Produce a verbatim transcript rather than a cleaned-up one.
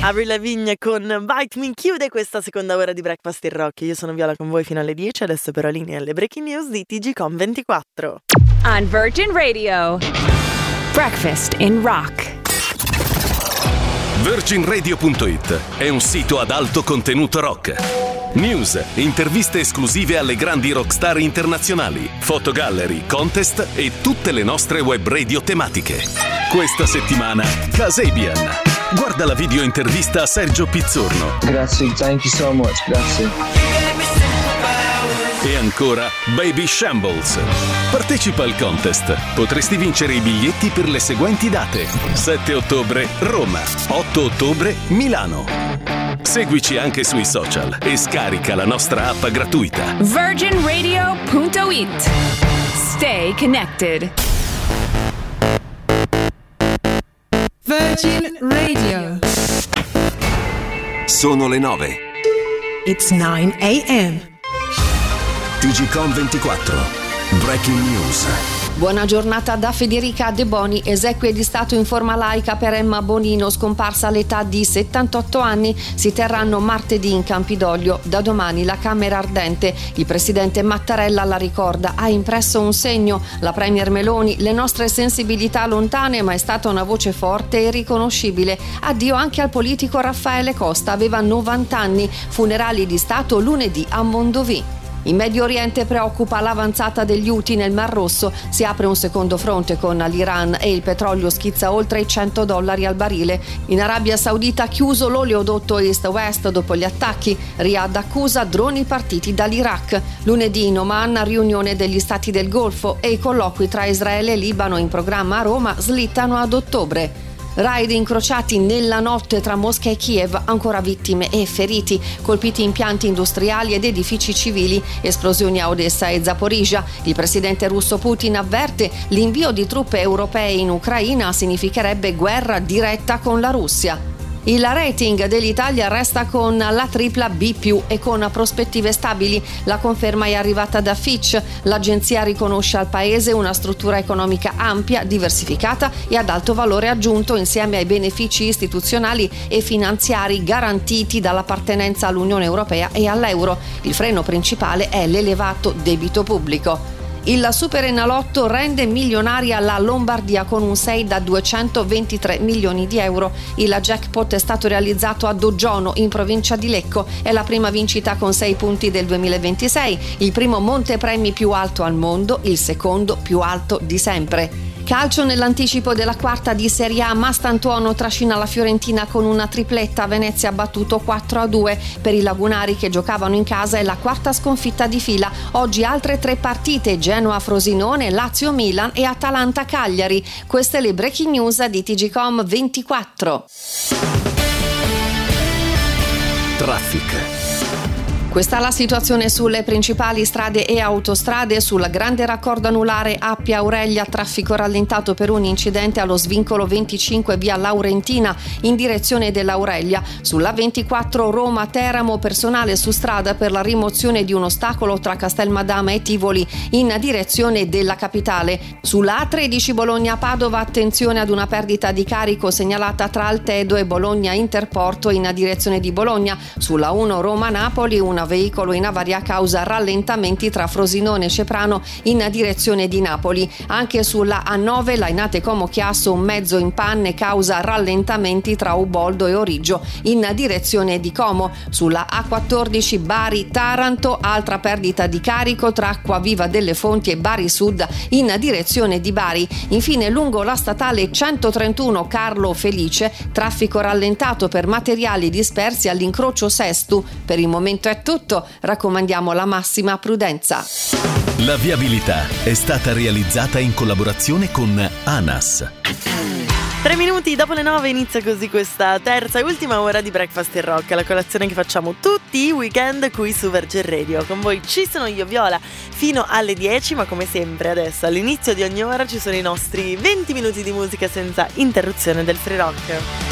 Avril Lavigne con Bite Me chiude questa seconda ora di Breakfast in Rock. Io sono Viola con voi fino alle dieci, adesso però linea alle breaking news di T G Com ventiquattro. On Virgin Radio, Breakfast in Rock. Virgin Radio punto it è un sito ad alto contenuto rock. News, interviste esclusive alle grandi rockstar internazionali, fotogallery, contest e tutte le nostre web radio tematiche. Questa settimana, Kasabian. Guarda la video intervista a Sergio Pizzorno. Grazie, thank you so much, grazie. E ancora Baby Shambles. Partecipa al contest. Potresti vincere i biglietti per le seguenti date: sette ottobre Roma, otto ottobre Milano. Seguici anche sui social e scarica la nostra app gratuita. Virgin Radio punto it. Stay connected. Virgin Radio. Sono le nove. It's nine a.m. T G Com ventiquattro. Breaking News. Buona giornata da Federica De Boni. Esequie di Stato in forma laica per Emma Bonino, scomparsa all'età di settantotto anni, si terranno martedì in Campidoglio. Da domani la Camera Ardente. Il presidente Mattarella la ricorda, ha impresso un segno. La premier Meloni: le nostre sensibilità lontane, ma è stata una voce forte e riconoscibile. Addio anche al politico Raffaele Costa, aveva novanta anni. Funerali di Stato lunedì a Mondovì. In Medio Oriente preoccupa l'avanzata degli Houthi nel Mar Rosso. Si apre un secondo fronte con l'Iran e il petrolio schizza oltre i cento dollari al barile. In Arabia Saudita chiuso l'oleodotto East-West dopo gli attacchi. Riyadh accusa droni partiti dall'Iraq. Lunedì in Oman riunione degli stati del Golfo e i colloqui tra Israele e Libano in programma a Roma slittano ad ottobre. Raid incrociati nella notte tra Mosca e Kiev, ancora vittime e feriti, colpiti impianti industriali ed edifici civili, esplosioni a Odessa e Zaporizhia. Il presidente russo Putin avverte: l'invio di truppe europee in Ucraina significherebbe guerra diretta con la Russia. Il rating dell'Italia resta con la tripla B più e con prospettive stabili. La conferma è arrivata da Fitch. L'agenzia riconosce al paese una struttura economica ampia, diversificata e ad alto valore aggiunto, insieme ai benefici istituzionali e finanziari garantiti dall'appartenenza all'Unione Europea e all'euro. Il freno principale è l'elevato debito pubblico. Il Superenalotto rende milionaria la Lombardia con un sei da duecentoventitré milioni di euro. Il jackpot è stato realizzato a Doggiono, in provincia di Lecco. È la prima vincita con sei punti del duemilaventisei, il primo montepremi più alto al mondo, il secondo più alto di sempre. Calcio nell'anticipo della quarta di Serie A, Mastantuono trascina la Fiorentina con una tripletta. Venezia ha battuto quattro a due. Per i lagunari che giocavano in casa è la quarta sconfitta di fila. Oggi altre tre partite: Genoa-Frosinone, Lazio-Milan e Atalanta-Cagliari. Queste le breaking news di T G Com ventiquattro. Traffic. Questa è la situazione sulle principali strade e autostrade. Sul grande raccordo anulare Appia Aurelia, traffico rallentato per un incidente allo svincolo venticinque via Laurentina in direzione dell'Aurelia. Sulla ventiquattro Roma Teramo, personale su strada per la rimozione di un ostacolo tra Castelmadama e Tivoli in direzione della capitale. Sulla A tredici Bologna Padova, attenzione ad una perdita di carico segnalata tra Altedo e Bologna Interporto in direzione di Bologna. Sulla uno Roma Napoli, una veicolo in avaria causa rallentamenti tra Frosinone e Ceprano in direzione di Napoli. Anche sulla A nove Lainate Como Chiasso, un mezzo in panne causa rallentamenti tra Uboldo e Origgio in direzione di Como. Sulla A quattordici Bari Taranto, altra perdita di carico tra Acquaviva delle Fonti e Bari Sud in direzione di Bari. Infine lungo la statale centotrentuno Carlo Felice, traffico rallentato per materiali dispersi all'incrocio Sestu. Per il momento è tutto. Raccomandiamo la massima prudenza. La viabilità è stata realizzata in collaborazione con ANAS. Tre minuti dopo le nove inizia così questa terza e ultima ora di Breakfast in Rock, la colazione che facciamo tutti i weekend qui su Virgin Radio. Con voi ci sono io, Viola, fino alle dieci, ma come sempre adesso all'inizio di ogni ora ci sono i nostri venti minuti di musica senza interruzione del free rock.